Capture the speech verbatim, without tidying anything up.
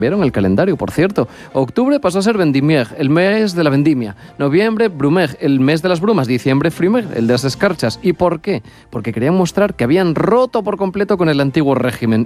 Vieron el calendario, por cierto. Octubre pasó a ser Vendimiaire, el mes de la vendimia. Noviembre, Brumaire, el mes de las brumas. Diciembre, Frimaire, el de las escarchas. ¿Y por qué? Porque querían mostrar que habían roto por completo con el antiguo régimen